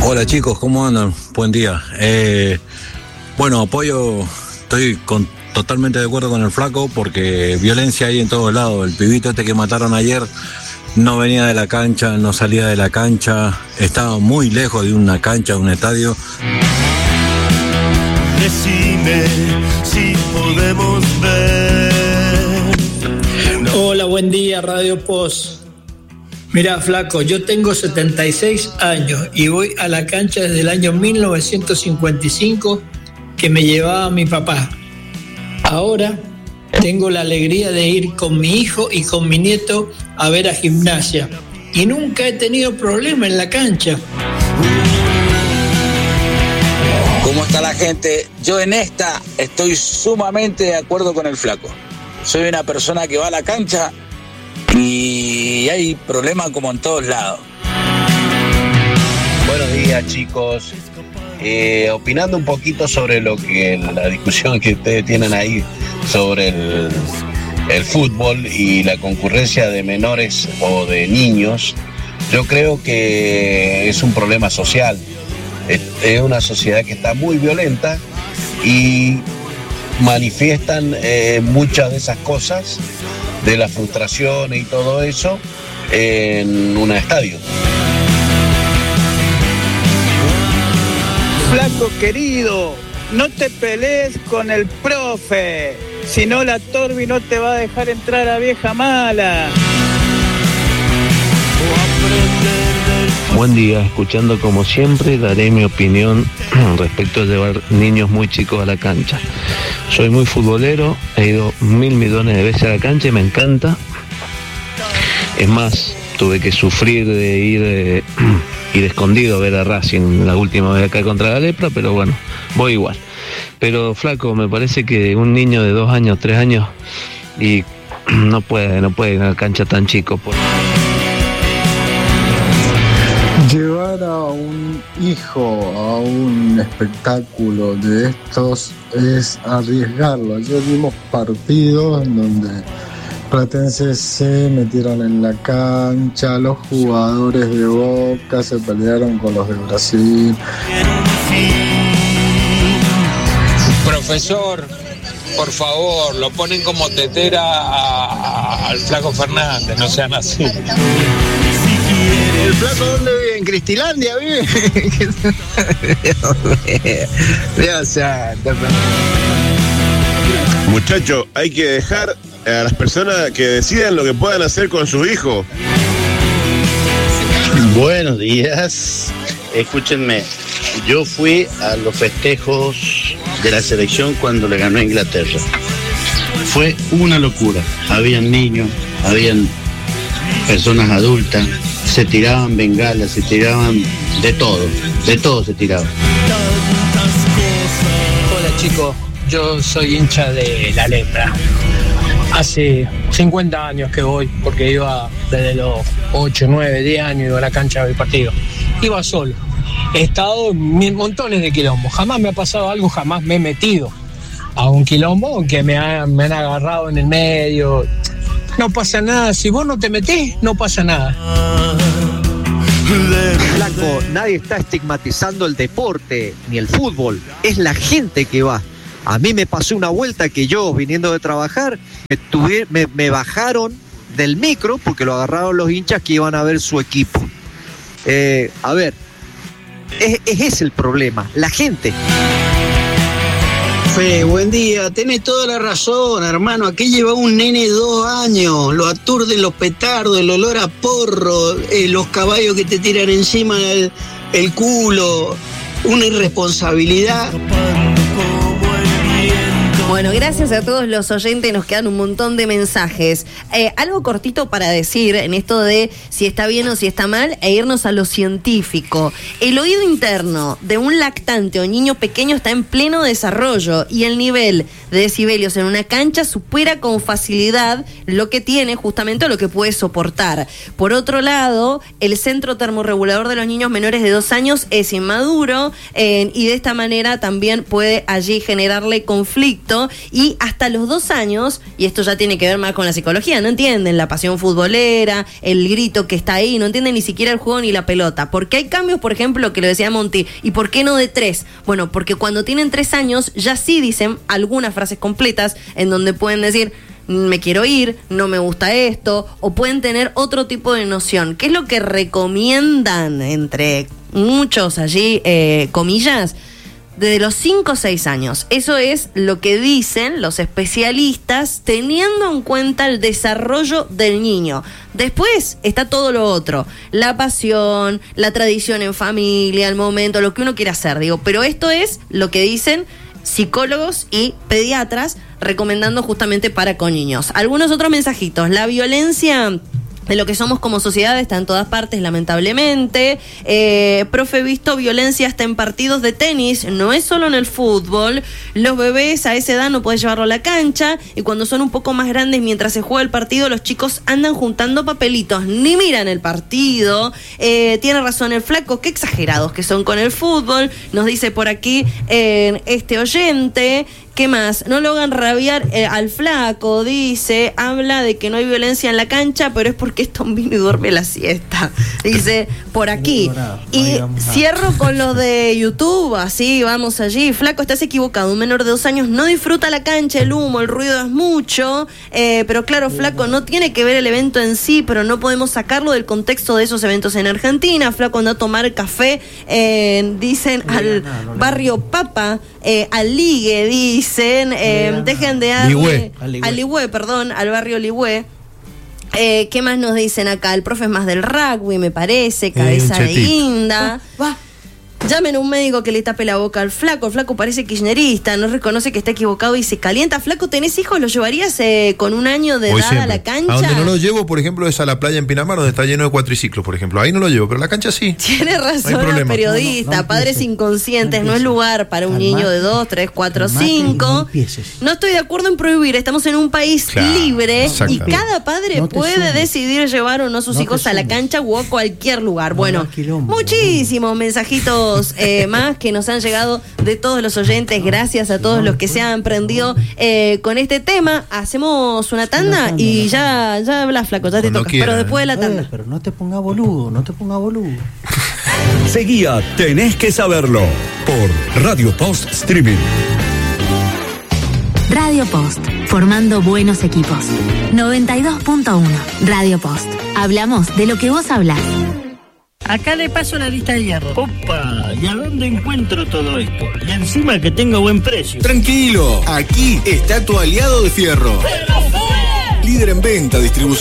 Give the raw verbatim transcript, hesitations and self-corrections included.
Hola chicos, ¿cómo andan? Buen día. Eh, bueno, apoyo, estoy con, totalmente de acuerdo con el flaco porque violencia hay en todos lados. El pibito este que mataron ayer no venía de la cancha, no salía de la cancha, estaba muy lejos de una cancha, de un estadio. Decime si podemos ver. Hola, buen día, Radio Post. Mirá, flaco, yo tengo setenta y seis años y voy a la cancha desde el año mil novecientos cincuenta y cinco que me llevaba mi papá. Ahora tengo la alegría de ir con mi hijo y con mi nieto a ver a Gimnasia y nunca he tenido problema en la cancha. ¿Cómo está la gente? Yo en esta estoy sumamente de acuerdo con el flaco. Soy una persona que va a la cancha y hay problemas como en todos lados. Buenos días, chicos. Eh, opinando un poquito sobre lo que la discusión que ustedes tienen ahí sobre el, el fútbol y la concurrencia de menores o de niños, yo creo que es un problema social. Es, es una sociedad que está muy violenta y manifiestan eh, muchas de esas cosas de la frustración y todo eso en un estadio. Flaco querido, no te pelees con el profe, si no la Torbi no te va a dejar entrar a vieja mala. Buen día, escuchando como siempre, daré mi opinión respecto a llevar niños muy chicos a la cancha. Soy muy futbolero, he ido mil millones de veces a la cancha y me encanta. Es más, tuve que sufrir de ir, eh, ir escondido a ver a Racing la última vez acá contra la Lepra, pero bueno, voy igual. Pero flaco, me parece que un niño de dos años, tres años, y no puede, no puede ir a la cancha tan chico. Por... Llevar a un hijo a un espectáculo de estos es arriesgarlo. Ayer vimos partidos en donde platenses se metieron en la cancha, los jugadores de Boca se pelearon con los de Brasil. Profesor, por favor, lo ponen como tetera a, a, al flaco Fernández, no sean así. ¿El flaco dónde vive? ¿En Cristilandia vive? Dios santo. Muchacho, hay que dejar a las personas que decidan lo que puedan hacer con su hijo. Buenos días. Escúchenme, yo fui a los festejos de la selección cuando le ganó a Inglaterra. Fue una locura. Habían niños, habían personas adultas, se tiraban bengalas, se tiraban de todo, de todo se tiraban. Hola chicos, yo soy hincha de la Lepra. Hace cincuenta años que voy, porque iba desde los ocho, nueve, diez años, iba a la cancha del partido. Iba solo. He estado en montones de quilombos. Jamás me ha pasado algo, jamás me he metido a un quilombo que me, ha, me han agarrado en el medio. No pasa nada, si vos no te metés, no pasa nada. Blanco, nadie está estigmatizando el deporte ni el fútbol, es la gente que va. A mí me pasó una vuelta que yo, viniendo de trabajar, me, tuve, me, me bajaron del micro porque lo agarraron los hinchas que iban a ver su equipo. Eh, a ver, es, es ese el problema, la gente. Fe, buen día, tenés toda la razón, hermano. Aquí lleva un nene de dos años, lo aturden los petardos, el olor a porro, eh, los caballos que te tiran encima el, el culo, una irresponsabilidad. Bueno, gracias a todos los oyentes, nos quedan un montón de mensajes. Eh, algo cortito para decir en esto de si está bien o si está mal e irnos a lo científico. El oído interno de un lactante o niño pequeño está en pleno desarrollo y el nivel de decibelios en una cancha supera con facilidad lo que tiene justamente o lo que puede soportar. Por otro lado, el centro termorregulador de los niños menores de dos años es inmaduro eh, y de esta manera también puede allí generarle conflicto mucho, y hasta los dos años, y esto ya tiene que ver más con la psicología, no entienden la pasión futbolera, el grito que está ahí, no entienden ni siquiera el juego ni la pelota. Porque hay cambios, por ejemplo, que lo decía Monty, ¿y por qué no de tres? Bueno, porque cuando tienen tres años ya sí dicen algunas frases completas en donde pueden decir: me quiero ir, no me gusta esto, o pueden tener otro tipo de noción. ¿Qué es lo que recomiendan, entre muchos allí, eh, comillas? Desde los cinco o seis años. Eso es lo que dicen los especialistas, teniendo en cuenta el desarrollo del niño. Después está todo lo otro, la pasión, la tradición en familia, el momento, lo que uno quiere hacer, digo. Pero esto es lo que dicen psicólogos y pediatras, recomendando justamente para con niños. Algunos otros mensajitos. La violencia de lo que somos como sociedad está en todas partes, lamentablemente. Eh, profe, visto violencia hasta en partidos de tenis, no es solo en el fútbol. Los bebés a esa edad no puedes llevarlo a la cancha, y cuando son un poco más grandes, mientras se juega el partido, los chicos andan juntando papelitos, ni miran el partido. Eh, tiene razón el flaco, qué exagerados que son con el fútbol, nos dice por aquí eh, este oyente. ¿Qué más? No lo hagan rabiar eh, al flaco, dice, habla de que no hay violencia en la cancha, pero es porque es tombino y duerme la siesta. Dice, por aquí. Y cierro con los de YouTube, así, vamos allí. Flaco, estás equivocado, un menor de dos años no disfruta la cancha, el humo, el ruido es mucho, eh, pero claro, flaco, no tiene que ver el evento en sí, pero no podemos sacarlo del contexto de esos eventos en Argentina. Flaco anda a tomar café, eh, dicen, al barrio Papa, eh, al Ligue, dice. Dicen, eh, dejen de darle al Ligüe, perdón, al barrio Ligüe. Eh, ¿Qué más nos dicen acá? El profe es más del rugby, me parece, cabeza de guinda. Va. Llamen a un médico que le tape la boca al flaco. El flaco parece kirchnerista, no reconoce que está equivocado y se calienta. Flaco, ¿tenés hijos? ¿Lo llevarías eh, con un año de Hoy edad siempre. a la cancha? A donde no lo llevo, por ejemplo, es a la playa en Pinamar, donde está lleno de cuatriciclos, por ejemplo. Ahí no lo llevo, pero la cancha sí. Tiene razón no el periodista. No, no, no padres inconscientes, no, no es lugar para un Calma. niño de dos, tres, cuatro, cinco. No, no estoy de acuerdo en prohibir. Estamos en un país claro, libre y cada padre no puede sumes. decidir llevar o no sus no hijos a la cancha o a cualquier lugar. No, bueno, quilombo, muchísimos no. mensajitos eh, más que nos han llegado de todos los oyentes. Gracias a todos los que se han prendido eh, con este tema. Hacemos una tanda y ya, ya hablas, flaco, ya te toca. Pero después de la tanda. Eh, pero no te ponga boludo, no te ponga boludo. Seguía Tenés que Saberlo por Radio Post Streaming. Radio Post, formando buenos equipos. noventa y dos punto uno, Radio Post. Hablamos de lo que vos hablás. Acá le paso la lista de hierro. Opa, ¿y a dónde encuentro todo esto? Y encima que tengo buen precio. Tranquilo, aquí está tu aliado de fierro. ¡Pero fue! Líder en venta, distribución.